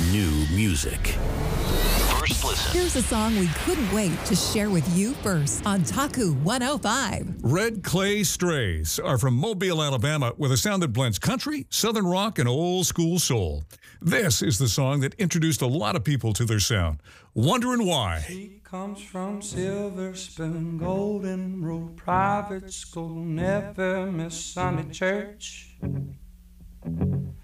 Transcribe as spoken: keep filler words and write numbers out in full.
new music. First listen. Here's a song we couldn't wait to share with you first on Taku one oh five. Red Clay Strays are from Mobile, Alabama, with a sound that blends country, southern rock, and old school soul. This is the song that introduced a lot of people to their sound. Wondering why? She comes from Silver Spoon, Golden Rule Private School, never miss Sunday church.